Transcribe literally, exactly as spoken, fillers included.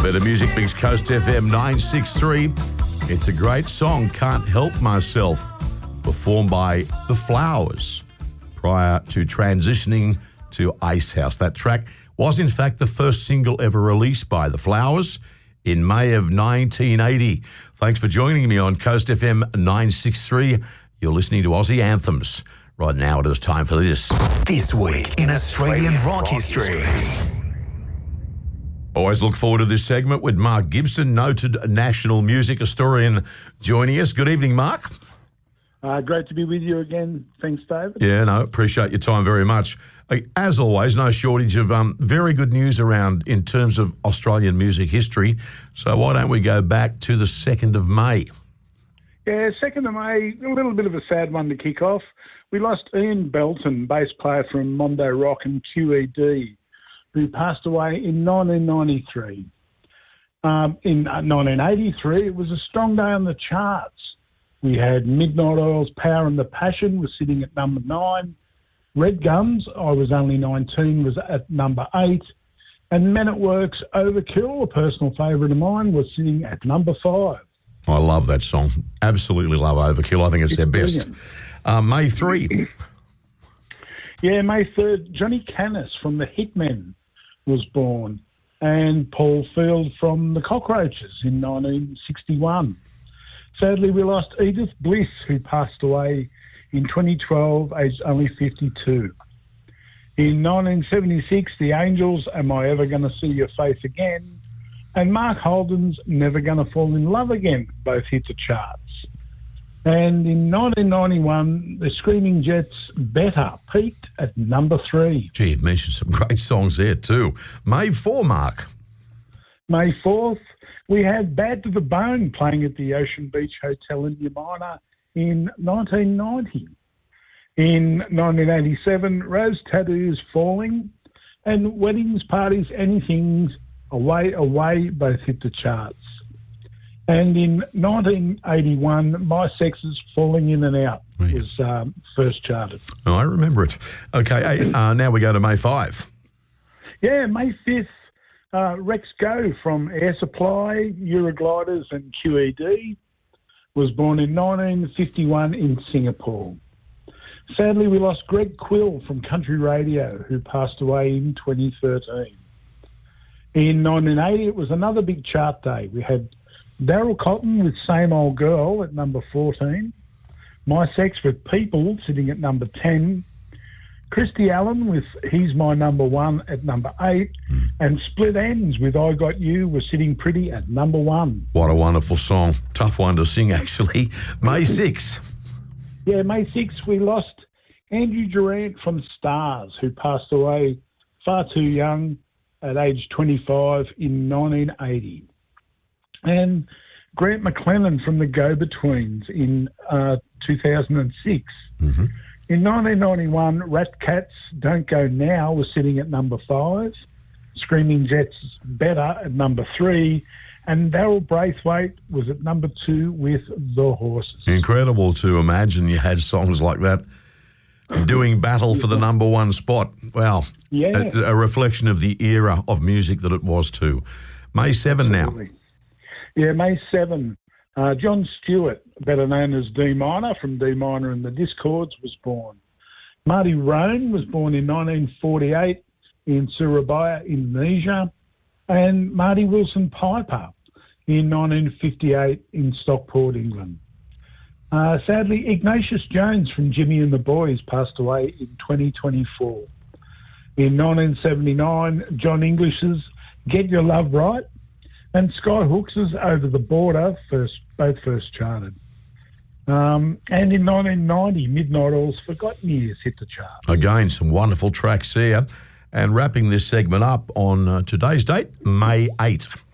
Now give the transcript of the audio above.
Better Music Mix, Coast F M nine sixty-three. It's a great song, Can't Help Myself, performed by The Flowers prior to transitioning to Ice House. That track was in fact the first single ever released by The Flowers in May of nineteen eighty. Thanks for joining me on Coast F M nine sixty-three. You're listening to Aussie Anthems. Right now it is time for this. This week in Australian rock history. Always look forward to this segment with Mark Gibson, noted national music historian, joining us. Good evening, Mark. Uh, great to be with you again. Thanks, David. Yeah, no, appreciate your time very much. As always, no shortage of um, very good news around in terms of Australian music history. So why don't we go back to the second of May? Yeah, second of May, a little bit of a sad one to kick off. We lost Ian Belton, bass player from Mondo Rock and Q E D, who passed away in nineteen ninety-three. Um, in uh, nineteen eighty-three, it was a strong day on the charts. We had Midnight Oil's Power and the Passion was sitting at number nine. Red Guns, I Was Only nineteen, was at number eight. And Men at Work's Overkill, a personal favourite of mine, was sitting at number five. I love that song. Absolutely love Overkill. I think it's, it's their best. Uh, May third. Yeah, May third, Johnny Canis from the Hitmen was born, and Paul Field from the Cockroaches in nineteen sixty-one. Sadly, we lost Edith Bliss, who passed away in twenty twelve, aged only fifty-two. In nineteen seventy-six, The Angels, Am I Ever Gonna See Your Face Again? And Mark Holden's Never Gonna Fall in Love Again both hit the charts. And in nineteen ninety-one, the Screaming Jets' Better peaked at number three. Gee, you've mentioned some great songs there too. May fourth, Mark. May fourth, we had Bad to the Bone playing at the Ocean Beach Hotel in Umina in nineteen ninety. In nineteen eighty-seven, Rose Tattoo's Falling and Weddings, Parties, Anything's Away, Away both hit the charts. And in nineteen eighty-one, My Sex's Falling In and Out oh, yeah. was um, first charted. Oh, I remember it. Okay, uh, now we go to May fifth. Yeah, May fifth, uh, Rex Go from Air Supply, Eurogliders and Q E D was born in nineteen fifty-one in Singapore. Sadly, we lost Greg Quill from Country Radio, who passed away in twenty thirteen. In nineteen eighty, it was another big chart day. We had Daryl Cotton with Same Old Girl at number fourteen. My Sex with People sitting at number ten. Christy Allen with He's My Number One at number eight. Mm. And Split Ends with I Got You was sitting pretty at number one. What a wonderful song. Tough one to sing, actually. May sixth. Yeah, May sixth, we lost Andrew Durant from Stars, who passed away far too young at age twenty-five in nineteen eighty. And Grant McLennan from the Go-Betweens in uh, two thousand six. Mm-hmm. In nineteen ninety-one, Rat Cats' Don't Go Now was sitting at number five. Screaming Jets' Better at number three. And Daryl Braithwaite was at number two with The Horses. Incredible to imagine you had songs like that doing battle for the number one spot. Wow. Yeah. A, a reflection of the era of music that it was too. May seventh now. Yeah, May seventh. Uh, John Stewart, better known as D Minor from D Minor and the Discords, was born. Marty Roan was born in nineteen forty-eight in Surabaya, Indonesia. And Marty Wilson Piper in nineteen fifty-eight in Stockport, England. Uh, sadly, Ignatius Jones from Jimmy and the Boys passed away in twenty twenty-four. In nineteen seventy-nine, John English's Get Your Love Right and Skyhooks' Over the Border first, both first charted. Um, and in nineteen ninety, Midnight Oil's Forgotten Years hit the chart. Again, some wonderful tracks there. And wrapping this segment up on uh, today's date, May eighth.